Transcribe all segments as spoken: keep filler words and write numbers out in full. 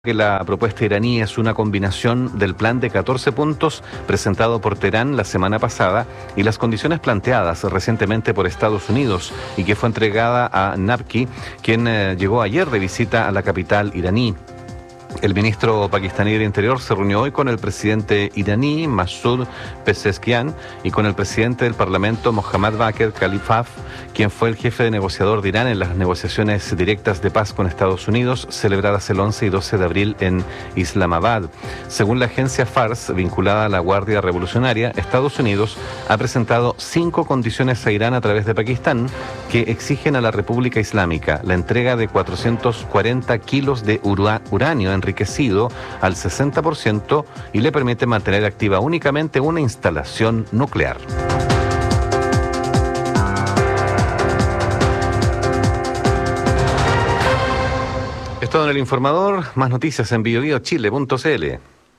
Que la propuesta iraní es una combinación del plan de catorce puntos presentado por Teherán la semana pasada y las condiciones planteadas recientemente por Estados Unidos y que fue entregada a Nabki, quien eh, llegó ayer de visita a la capital iraní. El ministro pakistaní del Interior se reunió hoy con el presidente iraní, Masoud Pezeshkian, y con el presidente del Parlamento, Mohammad Bagher Khalilafaf, quien fue el jefe de negociador de Irán en las negociaciones directas de paz con Estados Unidos, celebradas el once y doce de abril en Islamabad. Según la agencia Fars, vinculada a la Guardia Revolucionaria, Estados Unidos ha presentado cinco condiciones a Irán a través de Pakistán que exigen a la República Islámica la entrega de cuatrocientos cuarenta kilos de ura- uranio en enriquecido al sesenta por ciento y le permite mantener activa únicamente una instalación nuclear. Es todo en El Informador. Más noticias en bio bio chile punto c l.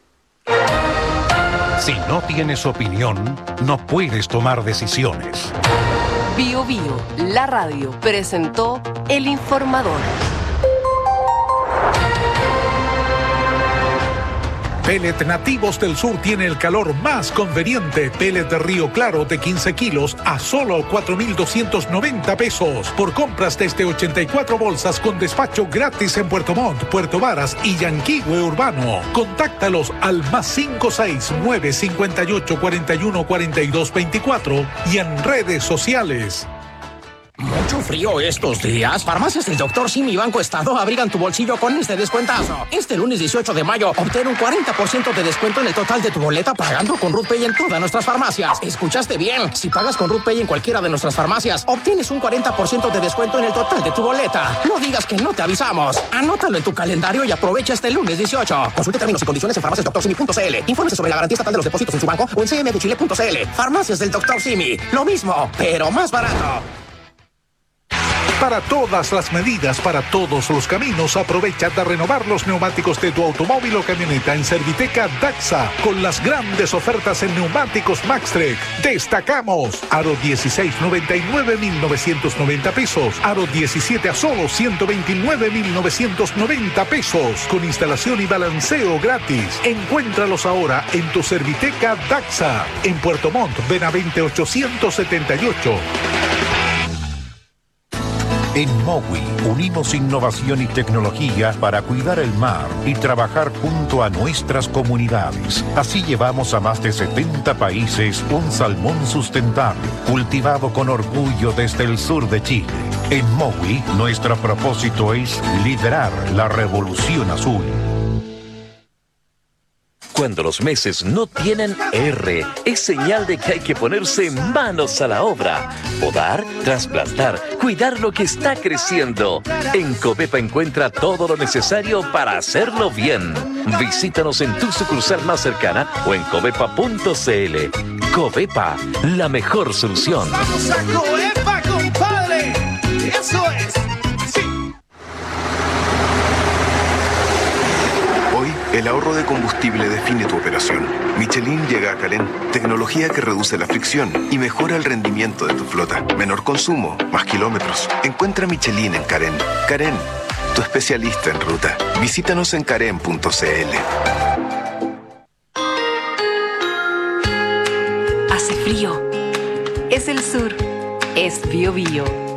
Si no tienes opinión, no puedes tomar decisiones. Bio Bio, la radio, presentó El Informador. Pellet Nativos del Sur tiene el calor más conveniente. Pellet de Río Claro de quince kilos a solo cuatro mil doscientos noventa pesos. Por compras desde ochenta y cuatro bolsas con despacho gratis en Puerto Montt, Puerto Varas y Yanquihue Urbano. Contáctalos al más cinco seis nueve cinco ocho cuatro uno cuatro dos dos cuatro y en redes sociales. Mucho frío estos días. Farmacias del doctor Simi Banco Estado abrigan tu bolsillo con este descuentazo. Este lunes dieciocho de mayo, obtén un cuarenta por ciento de descuento en el total de tu boleta pagando con RuPay en todas nuestras farmacias. ¿Escuchaste bien? Si pagas con RuPay en cualquiera de nuestras farmacias, obtienes un cuarenta por ciento de descuento en el total de tu boleta. No digas que no te avisamos. Anótalo en tu calendario y aprovecha este lunes dieciocho. Consulte términos y condiciones en farmacias doctor simi punto c l. Infórmese sobre la garantía estatal de los depósitos en su banco o en c m de chile punto c l. Farmacias del doctor Simi. Lo mismo, pero más barato. Para todas las medidas, para todos los caminos, aprovecha de renovar los neumáticos de tu automóvil o camioneta en Serviteca Daxa con las grandes ofertas en neumáticos Maxtrek. Destacamos Aro dieciséis noventa y nueve mil novecientos noventa pesos, Aro diecisiete a solo ciento veintinueve mil novecientos noventa pesos con instalación y balanceo gratis. Encuéntralos ahora en tu Serviteca Daxa en Puerto Montt, Benavente ochocientos setenta y ocho. En Mowi unimos innovación y tecnología para cuidar el mar y trabajar junto a nuestras comunidades. Así llevamos a más de setenta países un salmón sustentable, cultivado con orgullo desde el sur de Chile. En Mowi, nuestro propósito es liderar la revolución azul. Cuando los meses no tienen R, es señal de que hay que ponerse manos a la obra. Podar, trasplantar, cuidar lo que está creciendo. En Covepa encuentra todo lo necesario para hacerlo bien. Visítanos en tu sucursal más cercana o en covepa punto c l. Covepa, la mejor solución. ¡Vamos a Covepa, compadre! ¡Eso es! El ahorro de combustible define tu operación. Michelin llega a Carén, tecnología que reduce la fricción y mejora el rendimiento de tu flota. Menor consumo, más kilómetros. Encuentra Michelin en Carén. Carén, tu especialista en ruta. Visítanos en carén punto c l. Hace frío. Es el sur. Es Bio Bio.